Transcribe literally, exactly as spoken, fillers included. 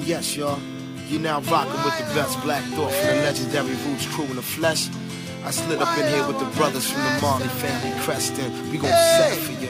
yes, y'all. You now rocking with the best Black Thought from the legendary Roots crew in the flesh. I slid up in here with the brothers from the Marley family, Creston. We gon' set it for you.